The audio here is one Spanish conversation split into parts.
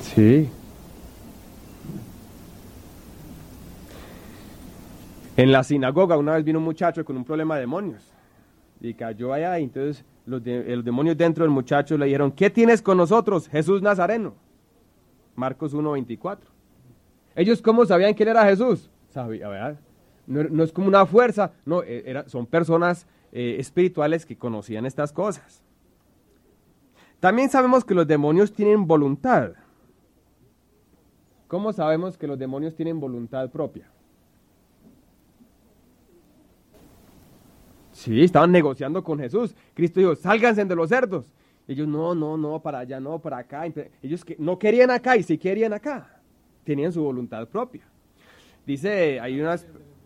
Sí. En la sinagoga una vez vino un muchacho con un problema de demonios y cayó allá, y entonces los demonios dentro del muchacho le dijeron: ¿qué tienes con nosotros, Jesús Nazareno? Marcos 1:24. ¿Ellos cómo sabían quién era Jesús? Sabía, ¿verdad? No es como una fuerza, no, son personas espirituales que conocían estas cosas. También sabemos que los demonios tienen voluntad. ¿Cómo sabemos que los demonios tienen voluntad propia? Sí, estaban negociando con Jesús. Cristo dijo: sálganse de los cerdos. Ellos: no, para allá, no, para acá. Ellos no querían acá y sí querían acá. Tenían su voluntad propia. Dice, hay unas...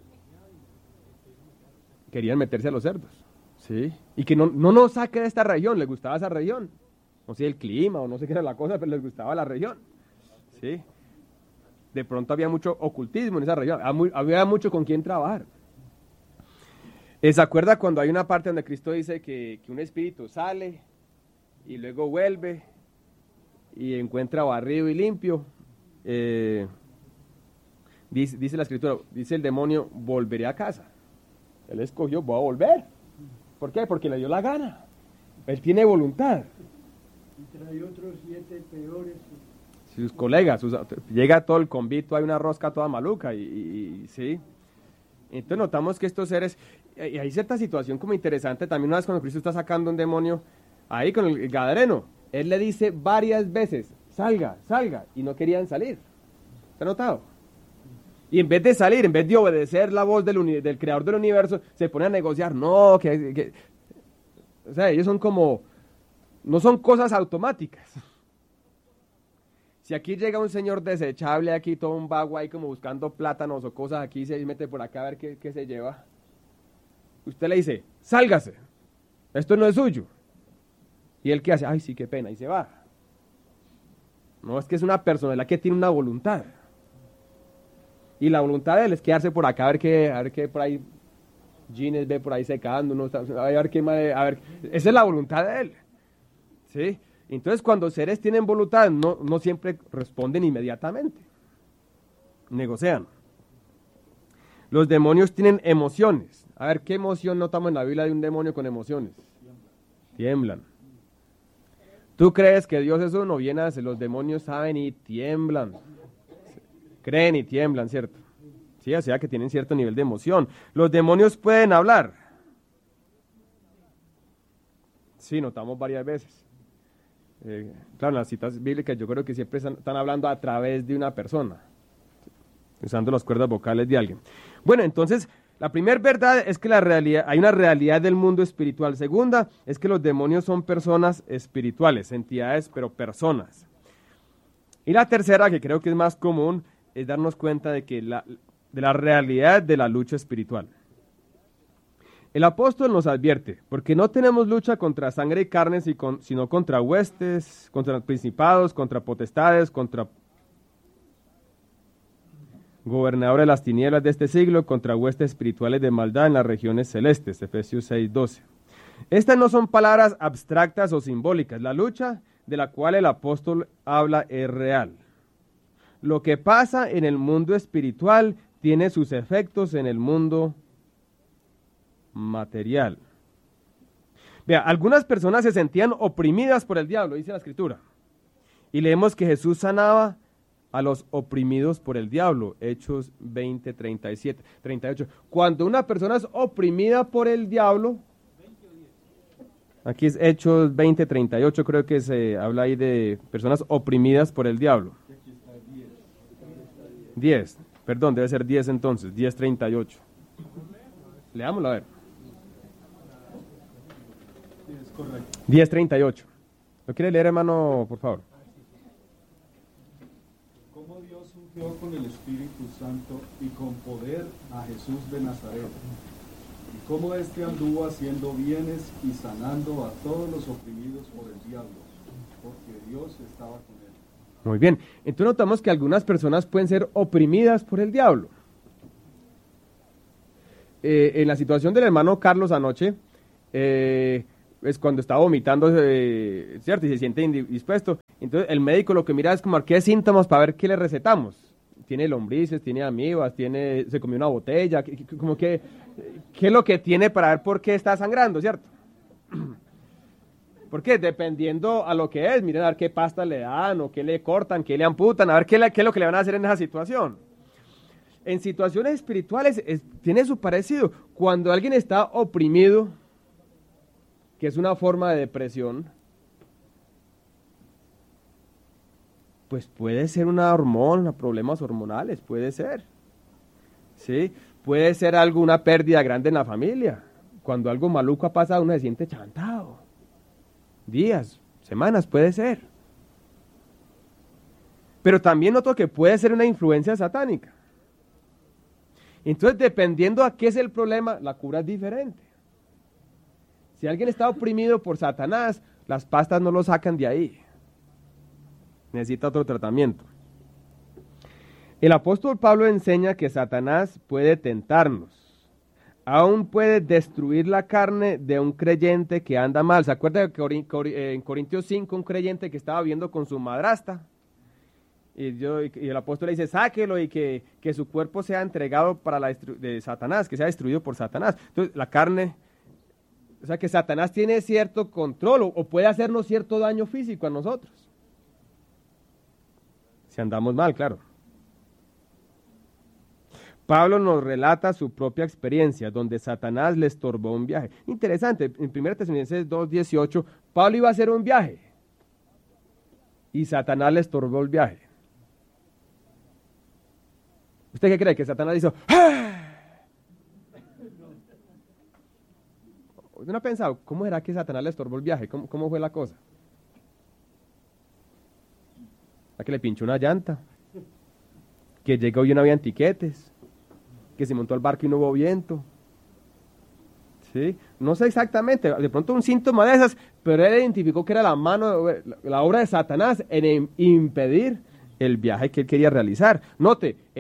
Querían meterse a los cerdos. Sí. Y que no nos saque de esta región. Les gustaba esa región. No sé el clima o no sé qué era la cosa, pero les gustaba la región. Sí. De pronto había mucho ocultismo en esa región. Había mucho con quien trabajar. ¿Se acuerda cuando hay una parte donde Cristo dice que un espíritu sale y luego vuelve y encuentra barrido y limpio? Dice la Escritura, dice el demonio: volveré a casa. Él escogió: voy a volver. ¿Por qué? Porque le dio la gana. Él tiene voluntad. Y trae otros 7 peores. Sus colegas, llega todo el convito, hay una rosca toda maluca y sí. Entonces notamos que estos seres, y hay cierta situación como interesante también. Una vez cuando Cristo está sacando un demonio ahí con el gadareno, Él le dice varias veces: salga, y no querían salir. ¿Está notado? Y en vez de salir, en vez de obedecer la voz del creador del universo, se pone a negociar. No, o sea, ellos son como, no son cosas automáticas. Si aquí llega un señor desechable, aquí todo un vago ahí como buscando plátanos o cosas aquí, se mete por acá a ver qué se lleva, usted le dice: sálgase, esto no es suyo. Y él, ¿qué hace? Ay, sí, qué pena, y se va. No, es que es una personalidad que tiene una voluntad. Y la voluntad de él es quedarse por acá a ver qué por ahí jeans ve por ahí secando, a ver qué más, esa es la voluntad de él. ¿Sí? Entonces, cuando seres tienen voluntad, no siempre responden inmediatamente. Negocian. Los demonios tienen emociones. A ver, ¿qué emoción notamos en la Biblia de un demonio con emociones? Tiemblan. ¿Tú crees que Dios es uno? Bien hace, los demonios saben y tiemblan. Creen y tiemblan, ¿cierto? Sí, o sea que tienen cierto nivel de emoción. Los demonios pueden hablar. Sí, notamos varias veces. Claro, en las citas bíblicas yo creo que siempre están hablando a través de una persona, usando las cuerdas vocales de alguien. Bueno, entonces, la primera verdad es que hay una realidad del mundo espiritual. Segunda, es que los demonios son personas espirituales, entidades, pero personas. Y la tercera, que creo que es más común, es darnos cuenta de la realidad de la lucha espiritual. El apóstol nos advierte: porque no tenemos lucha contra sangre y carne, sino contra huestes, contra principados, contra potestades, contra gobernadores de las tinieblas de este siglo, contra huestes espirituales de maldad en las regiones celestes. Efesios 6:12. Estas no son palabras abstractas o simbólicas. La lucha de la cual el apóstol habla es real. Lo que pasa en el mundo espiritual tiene sus efectos en el mundo material. Vea, algunas personas se sentían oprimidas por el diablo, dice la Escritura. Y leemos que Jesús sanaba a los oprimidos por el diablo. Hechos 20, 37, 38. Cuando una persona es oprimida por el diablo, aquí es Hechos 20, 38, creo que se habla ahí de personas oprimidas por el diablo. 10, perdón, debe ser 10 entonces, 10, 38. Leámoslo a ver. 10:38. ¿Lo quiere leer, hermano, por favor? Cómo Dios ungió con el Espíritu Santo y con poder a Jesús de Nazaret, y cómo éste anduvo haciendo bienes y sanando a todos los oprimidos por el diablo, porque Dios estaba con él. Muy bien. Entonces notamos que algunas personas pueden ser oprimidas por el diablo. En la situación del hermano Carlos anoche, es cuando está vomitando, ¿cierto? Y se siente indispuesto. Entonces el médico lo que mira es como qué síntomas para ver qué le recetamos. Tiene lombrices, tiene amibas, se comió una botella, como que, ¿qué es lo que tiene para ver por qué está sangrando, ¿cierto? Porque dependiendo a lo que es, miren a ver qué pasta le dan, o qué le cortan, qué le amputan, a ver qué es lo que le van a hacer en esa situación. En situaciones espirituales tiene su parecido. Cuando alguien está oprimido, que es una forma de depresión, pues puede ser una hormona, problemas hormonales, puede ser. ¿Sí? Puede ser una pérdida grande en la familia. Cuando algo maluco ha pasado, uno se siente chantado. Días, semanas, puede ser. Pero también noto que puede ser una influencia satánica. Entonces, dependiendo a qué es el problema, la cura es diferente. Si alguien está oprimido por Satanás, las pastas no lo sacan de ahí. Necesita otro tratamiento. El apóstol Pablo enseña que Satanás puede tentarnos. Aún puede destruir la carne de un creyente que anda mal. ¿Se acuerda que en Corintios 5 un creyente que estaba viviendo con su madrastra? Y el apóstol le dice, sáquelo y que su cuerpo sea entregado para de Satanás, que sea destruido por Satanás. Entonces, la carne, o sea que Satanás tiene cierto control o puede hacernos cierto daño físico a nosotros. Si andamos mal, claro. Pablo nos relata su propia experiencia, donde Satanás le estorbó un viaje. Interesante, en 1 Tesalonicenses 2:18, Pablo iba a hacer un viaje y Satanás le estorbó el viaje. ¿Usted qué cree? Que Satanás hizo ¡ah! ¿Usted no ha pensado cómo era que Satanás le estorbó el viaje? ¿Cómo fue la cosa? ¿A que le pinchó una llanta? ¿Que llegó y no había tiquetes? ¿Que se montó al barco y no hubo viento? ¿Sí? No sé exactamente, de pronto un síntoma de esas, pero él identificó que era la obra de Satanás en impedir el viaje que él quería realizar. Note,